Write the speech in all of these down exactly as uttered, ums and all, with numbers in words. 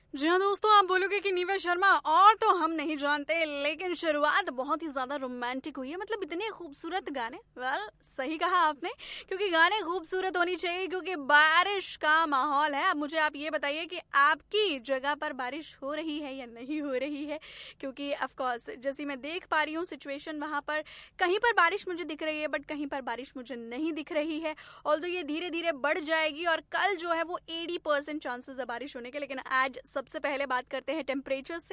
जी हाँ दोस्तों, आप बोलोगे कि नीवा शर्मा और तो हम नहीं जानते, लेकिन शुरुआत बहुत ही ज्यादा रोमांटिक हुई है। मतलब इतने खूबसूरत गाने। वेल सही कहा आपने, क्योंकि गाने खूबसूरत होनी चाहिए क्योंकि बारिश का माहौल है। अब मुझे आप ये बताइए कि आपकी जगह पर बारिश हो रही है या नहीं हो रही है, क्योंकि ऑफ कोर्स जैसी मैं देख पा रही हूँ सिचुएशन, वहां पर कहीं पर बारिश मुझे दिख रही है बट कहीं पर बारिश मुझे नहीं दिख रही है। ऑल्दो ये धीरे धीरे बढ़ जाएगी और कल जो है वो अस्सी परसेंट चांसेस है बारिश होने के। लेकिन आज सबसे पहले बात करते हैं टेम्परेचर से।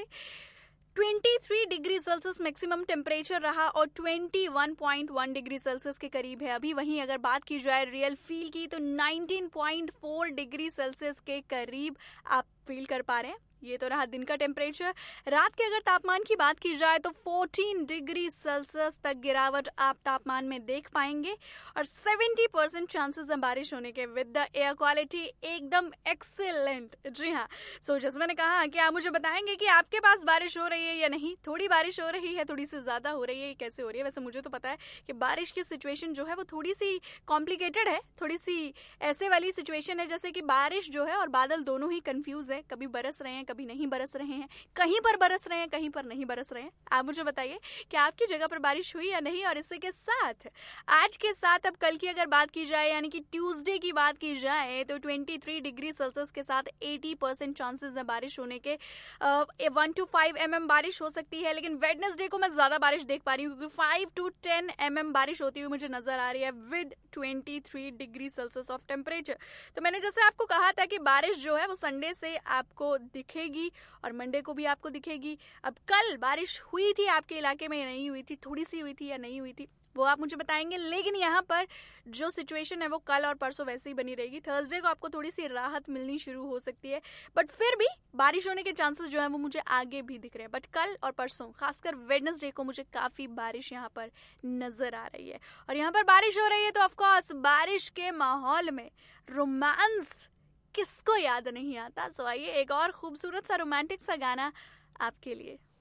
तेईस डिग्री सेल्सियस मैक्सिमम टेम्परेचर रहा और इक्कीस पॉइंट एक डिग्री सेल्सियस के करीब है अभी। वहीं अगर बात की जाए रियल फील की तो उन्नीस पॉइंट चार डिग्री सेल्सियस के करीब आप फील कर पा रहे हैं। ये तो रहा दिन का टेम्परेचर। रात के अगर तापमान की बात की जाए तो चौदह डिग्री सेल्सियस तक गिरावट आप तापमान में देख पाएंगे और सत्तर परसेंट चांसेस हैं बारिश होने के विद द एयर क्वालिटी एकदम एक्सीलेंट। जी हाँ, सो जैसे मैंने कहा कि आप मुझे बताएंगे कि आपके पास बारिश हो रही है या नहीं। थोड़ी बारिश हो रही है, थोड़ी सी ज्यादा हो रही है, कैसे हो रही है। वैसे मुझे तो पता है कि बारिश की सिचुएशन जो है वो थोड़ी सी कॉम्प्लिकेटेड है, थोड़ी सी ऐसे वाली सिचुएशन है जैसे कि बारिश जो है और बादल दोनों ही कंफ्यूज है, कभी बरस रहे हैं कभी नहीं बरस रहे हैं, कहीं पर बरस रहे हैं कहीं पर नहीं बरस रहे हैं। आप मुझे बताइए कि आपकी जगह पर बारिश हुई या नहीं। और इसी के साथ आज के साथ अब कल की अगर बात की जाए यानी कि ट्यूसडे की बात की जाए तो तेईस डिग्री सेल्सियस के साथ अस्सी परसेंट चांसेस है बारिश होने के। One two five M M बारिश हो सकती है, लेकिन वेडनेसडे को मैं ज्यादा बारिश देख पा रही हूँ क्योंकि five to ten M M बारिश होती हुई मुझे नजर आ रही है विद तेईस डिग्री सेल्सियस ऑफ टेम्परेचर। तो मैंने जैसे आपको कहा था कि बारिश जो है वो संडे से आपको दिखेगी और मंडे को भी आपको दिखेगी। अब कल बारिश हुई थी आपके इलाके में या नहीं हुई थी, थोड़ी सी हुई थी या नहीं हुई थी, वो आप मुझे बताएंगे। लेकिन यहाँ पर जो सिचुएशन है वो कल और परसों वैसे ही बनी रहेगी। थर्सडे को आपको थोड़ी सी राहत मिलनी शुरू हो सकती है, बट फिर भी बारिश होने के चांसेस जो है वो मुझे आगे भी दिख रहे हैं। बट कल और परसों खासकर वेडनेसडे को मुझे काफी बारिश यहाँ पर नजर आ रही है। और यहाँ पर बारिश हो रही है तो ऑफकोर्स बारिश के माहौल में रोमांस किसको याद नहीं आता। सो आइए एक और खूबसूरत सा रोमांटिक सा गाना आपके लिए।